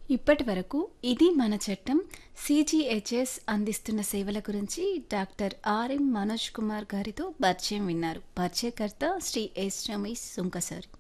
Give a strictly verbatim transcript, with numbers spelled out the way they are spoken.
ఇప్పటి వరకు ఇది మన చట్టం సీజీహెచ్ఎస్ అందిస్తున్న సేవల గురించి డాక్టర్ ఆర్ఎం మనోజ్ కుమార్ గారితో పరిచయం విన్నారు. పరిచయకర్త శ్రీ ఎస్ రమేష్ సుంకసారి.